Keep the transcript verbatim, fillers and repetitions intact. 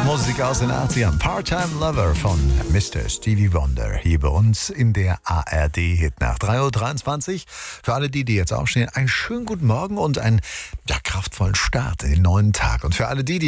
Musik aus den achtzigern. Part-Time Lover von Mister Stevie Wonder hier bei uns in der A R D Hit nach drei Uhr dreiundzwanzig. Für alle die, die jetzt aufstehen, einen schönen guten Morgen und einen ja, kraftvollen Start in den neuen Tag. Und für alle die, die